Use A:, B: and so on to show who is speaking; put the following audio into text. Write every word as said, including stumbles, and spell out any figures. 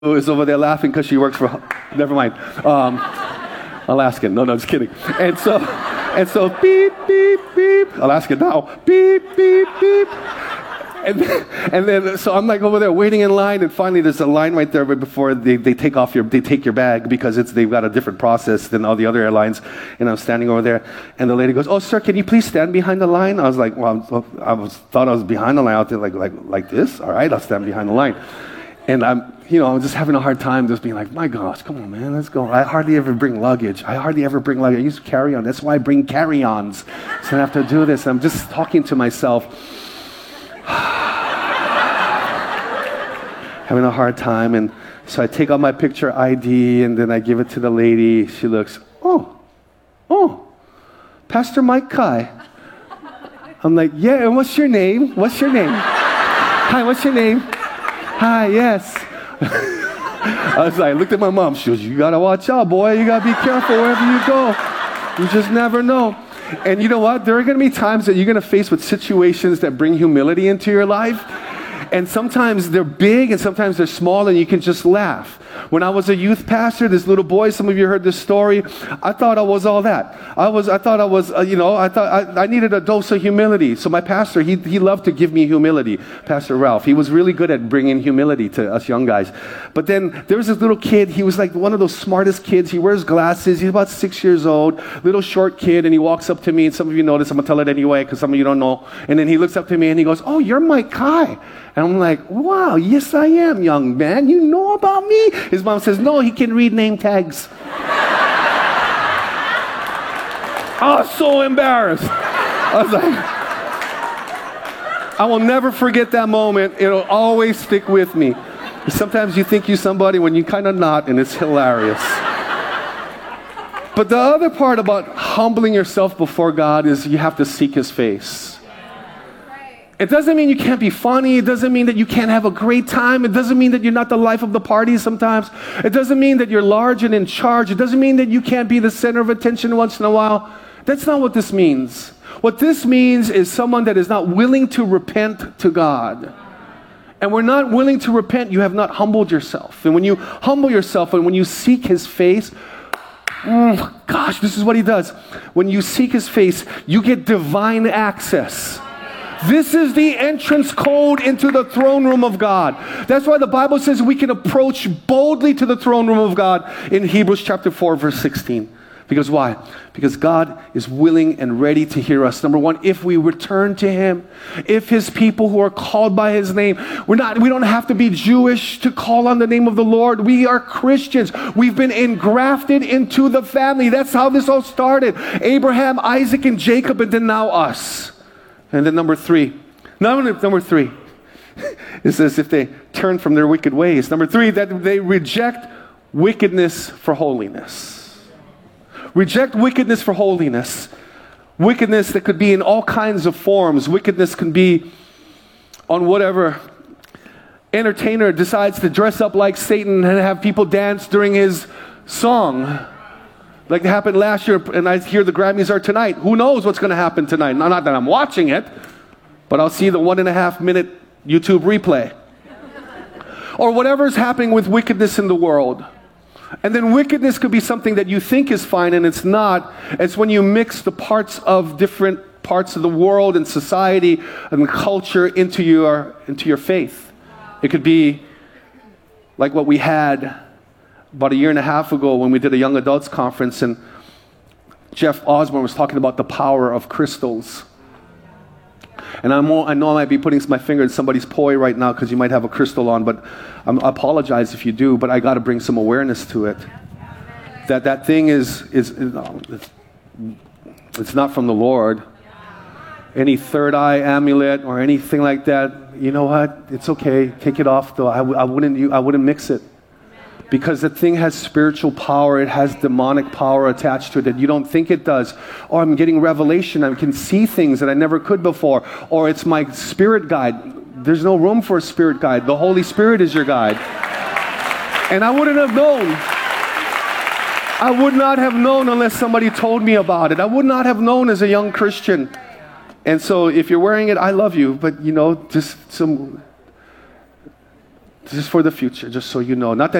A: is over there laughing because she works for, never mind, um, Alaskan. No, no, just kidding. And so, and so, beep, beep, beep. Alaskan now. Beep, beep, beep. And then, and then, so I'm like over there waiting in line, and finally there's a line right there right before they, they take off your, they take your bag because it's, they've got a different process than all the other airlines. And I'm standing over there, and the lady goes, "Oh, sir, can you please stand behind the line?" I was like, well, I was, thought I was behind the line out there, like, like, like this. All right, I'll stand behind the line. And I'm, you know, I'm just having a hard time just being like, my gosh, come on, man, let's go. I hardly ever bring luggage. I hardly ever bring luggage. I use carry-on. That's why I bring carry-ons. So I have to do this. I'm just talking to myself. Having a hard time. And so I take out my picture I D, and then I give it to the lady. She looks, oh, oh, Pastor Mike Kai. I'm like, yeah, and what's your name? What's your name? Hi, what's your name? Hi, yes. I was like, I looked at my mom. She goes, you got to watch out, boy. You got to be careful wherever you go. You just never know. And you know what? There are going to be times that you're going to face with situations that bring humility into your life. And sometimes they're big and sometimes they're small, and you can just laugh. When I was a youth pastor, this little boy, some of you heard this story, I thought I was all that. I was, I thought I was, uh, you know, I thought I, I needed a dose of humility. So my pastor, he, he loved to give me humility, Pastor Ralph. He was really good at bringing humility to us young guys. But then there was this little kid, he was like one of those smartest kids. He wears glasses, he's about six years old, little short kid, and he walks up to me, and some of you know this, I'm going to tell it anyway, because some of you don't know. And then he looks up to me and he goes, "Oh, you're Mike Kai." And I'm like, "Wow, yes I am, young man. You know about me?" His mom says, "No, he can read name tags." I was so embarrassed. I was like, I will never forget that moment. It'll always stick with me. Sometimes you think you're somebody when you're kind of not, and it's hilarious. But the other part about humbling yourself before God is you have to seek His face. It doesn't mean you can't be funny. It doesn't mean that you can't have a great time. It doesn't mean that you're not the life of the party sometimes. It doesn't mean that you're large and in charge. It doesn't mean that you can't be the center of attention once in a while. That's not what this means. What this means is someone that is not willing to repent to God. And we're not willing to repent, you have not humbled yourself. And when you humble yourself and when you seek His face, mm, gosh, this is what He does. When you seek His face, you get divine access. This is the entrance code into the throne room of God. That's why the Bible says we can approach boldly to the throne room of God in Hebrews chapter four, verse sixteen. Because why? Because God is willing and ready to hear us. Number one, if we return to Him, if His people who are called by His name, we're not, we don't have to be Jewish to call on the name of the Lord. We are Christians. We've been engrafted into the family. That's how this all started. Abraham, Isaac, and Jacob, and then now us. And then number three, number, number three, it says if they turn from their wicked ways. Number three, that they reject wickedness for holiness. Reject wickedness for holiness. Wickedness that could be in all kinds of forms. Wickedness can be on whatever entertainer decides to dress up like Satan and have people dance during his song. Like it happened last year, and I hear the Grammys are tonight. Who knows what's going to happen tonight? Not, not that I'm watching it, but I'll see the one and a half minute YouTube replay. Or whatever's happening with wickedness in the world. And then wickedness could be something that you think is fine and it's not. It's when you mix the parts of different parts of the world and society and culture into your, into your faith. It could be like what we had about a year and a half ago when we did a young adults conference, and Jeff Osborne was talking about the power of crystals. And I'm, I know I might be putting my finger in somebody's poi right now because you might have a crystal on, but I'm, I apologize if you do, but I got to bring some awareness to it. That that thing is, is it's, it's not from the Lord. Any third eye amulet or anything like that, you know what? It's okay. Take it off though. I, I, wouldn't, I wouldn't mix it. Because the thing has spiritual power, it has demonic power attached to it that you don't think it does. Or I'm getting revelation, I can see things that I never could before. Or it's my spirit guide. There's no room for a spirit guide. The Holy Spirit is your guide. And I wouldn't have known. I would not have known unless somebody told me about it. I would not have known as a young Christian. And so if you're wearing it, I love you. But you know, just some... This is for the future, just so you know. Not that